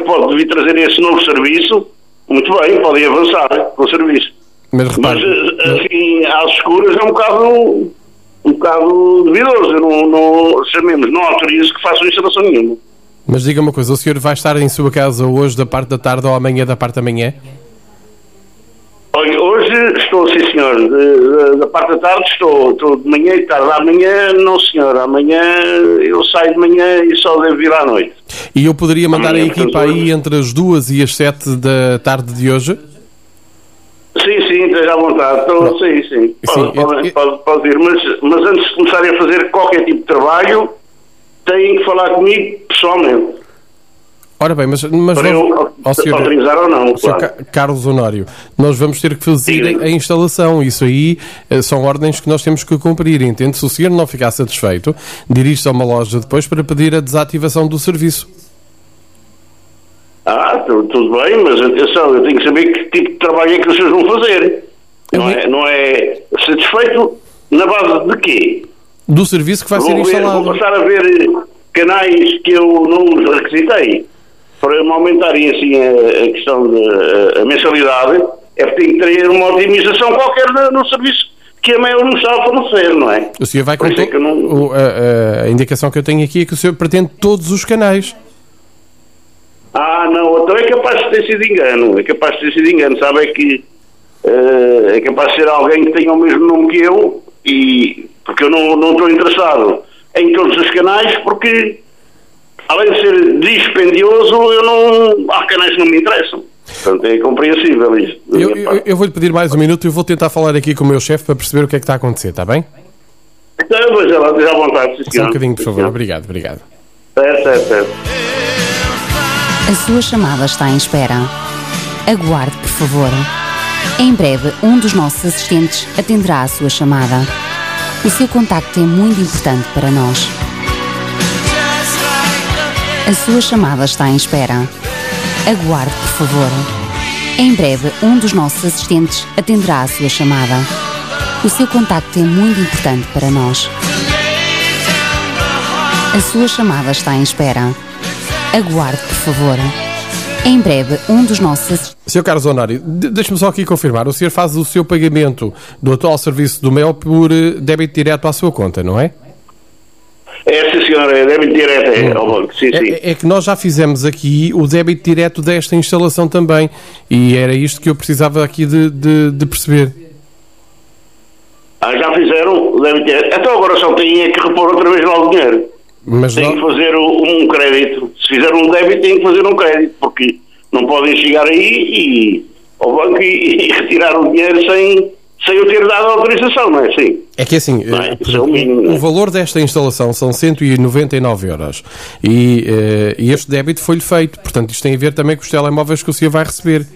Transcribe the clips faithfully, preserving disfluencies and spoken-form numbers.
pode vir trazer esse novo serviço, muito bem, podem avançar com o serviço. Mas, repare, mas assim, às escuras é um bocado, um bocado duvidoso. Eu não, não, chamemos, não autorizo que façam instalação nenhuma. Mas diga uma coisa, o senhor vai estar em sua casa hoje da parte da tarde ou amanhã da parte da manhã? Olha, hoje estou, sim senhor, de, de, da parte da tarde estou, estou de manhã e tarde. Amanhã não senhor, amanhã eu saio de manhã e só devo vir à noite. E eu poderia mandar amanhã, a equipa portanto, aí entre as duas e as sete da tarde de hoje? Sim, sim, esteja à vontade. Então, sim, sim. Pode, Sim, pode, eu- pode, pode ir, mas, mas antes de começarem a fazer qualquer tipo de trabalho, têm que falar comigo pessoalmente. Ora bem, mas, mas Para vamos, eu ao senhor, autorizar ou não, ao senhor claro. Ca- Carlos Honório, nós vamos ter que fazer Diga. a instalação. Isso aí eh, são ordens que nós temos que cumprir, entende? Se o senhor não ficar satisfeito, dirige-se a uma loja depois para pedir a desativação do serviço. Ah, tu- tudo bem, mas atenção, eu tenho que saber que tipo de trabalho é que vocês vão fazer. Eu Não vi- é, não é satisfeito na base de quê? Do serviço que vai ser Vou, ver, instalado. vou passar a ver canais que eu não os requisitei para me aumentarem assim a, a questão da mensalidade, é porque tem que ter uma otimização qualquer no, no serviço que a Mel não está a fornecer, não é? O senhor vai Por com isso é to- que eu não- o- a, a- a indicação que eu tenho aqui é que o senhor pretende todos os canais. Ah, não, então é capaz de ter sido engano, é capaz de ter sido engano, sabe, é que eh, é capaz de ser alguém que tenha o mesmo nome que eu, e porque eu não, não estou interessado em todos os canais, porque além de ser dispendioso, eu não, há canais que não me interessam, portanto é compreensível isto. da Eu, minha eu, parte. eu vou-lhe pedir mais um minuto e eu vou tentar falar aqui com o meu chefe para perceber o que é que está a acontecer, está bem? Então, veja lá, esteja à vontade, sim, Só um senhor. bocadinho, por Sim, favor. senhor. Obrigado, obrigado. Certo, certo, certo. A sua chamada está em espera. Aguarde, por favor. Em breve, um dos nossos assistentes atenderá a sua chamada. O seu contacto é muito importante para nós. A sua chamada está em espera. Aguarde, por favor. Em breve, um dos nossos assistentes atenderá a sua chamada. O seu contacto é muito importante para nós. A sua chamada está em espera. Aguarde, por favor. Em breve, um dos nossos... senhor Carlos Honório, de- deixe-me só aqui confirmar. O senhor faz o seu pagamento do atual serviço do Mel por eh, débito direto à sua conta, não é? É, sim, senhor, é débito direto, é, ao banco, sim, sim. É, é que nós já fizemos aqui o débito direto desta instalação também. E era isto que eu precisava aqui de, de, de perceber. Ah, já fizeram o débito direto. Então agora só têm é que repor outra vez lá o dinheiro. Mas Têm que nós- fazer o- um crédito. Se fizeram um débito, têm que fazer um crédito, porque não podem chegar aí e, ao banco e, e retirar o dinheiro sem, sem eu ter dado a autorização, não é assim? É que assim, Não é? eh, Isso é o mínimo, não é? o valor desta instalação são cento e noventa e nove euros e, eh, e este débito foi-lhe feito, portanto isto tem a ver também com os telemóveis que o senhor vai receber.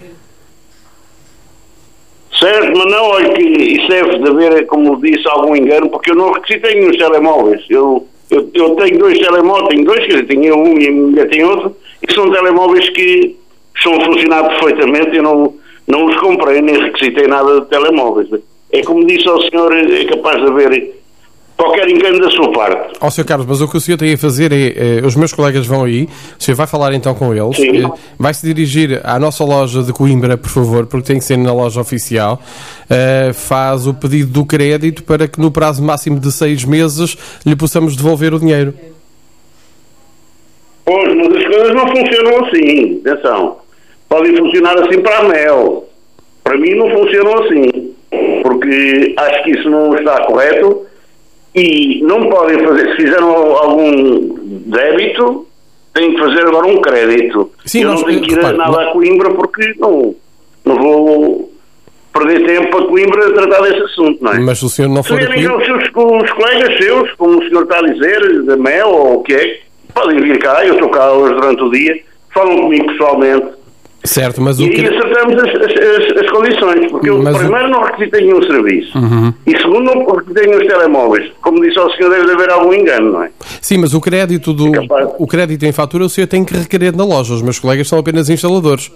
Certo, mas não, olha que isso deve de haver, como disse, algum engano, porque eu não requisitei nenhum telemóveis. Eu, eu, eu tenho dois telemóveis, tenho dois, quer dizer, tenho um e a minha mulher tem outro, e são telemóveis que estão a funcionar perfeitamente, eu não, não os comprei, nem requisitei nada de telemóveis. É como disse ao senhor, é capaz de haver qualquer engano da sua parte. Ó senhor Carlos, mas o que o senhor tem a fazer é, eh, os meus colegas vão aí, o senhor vai falar então com eles, Sim. eh, vai-se dirigir à nossa loja de Coimbra, por favor, porque tem que ser na loja oficial, eh, faz o pedido do crédito para que no prazo máximo de seis meses lhe possamos devolver o dinheiro. Pois, mas as coisas não funcionam assim, atenção. Podem funcionar assim para a Mel. Para mim não funcionam assim, porque acho que isso não está correto e não podem fazer, se fizeram algum débito, têm que fazer agora um crédito. Sim, Eu nós- não tenho que ir repare, nada nós- a Coimbra porque não, não vou perder tempo a Coimbra a tratar desse assunto, não é? Mas se o senhor não Se for a vierem Coimbra... os, seus, os colegas seus, como o senhor está a dizer, da Mel ou o que é, podem vir cá, eu estou cá hoje durante o dia, falam comigo pessoalmente Certo, mas o e aí que... acertamos as, as, as, as condições, porque eu Mas o- primeiro não requisitei nenhum serviço Uhum. e segundo não requisitei nenhum telemóveis. Como disse ao senhor, deve de haver algum engano, não é? Sim, mas o crédito do É capaz. o crédito em fatura o senhor tem que requerer na loja. Os meus colegas são apenas instaladores.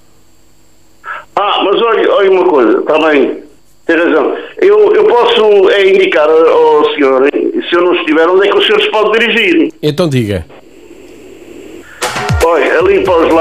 Ah, mas olha, olha uma coisa, está bem, tem razão. Eu, eu posso é, indicar ao senhor, se eu não estiver, onde é que o senhor se pode dirigir? Então diga. Olha, ali para os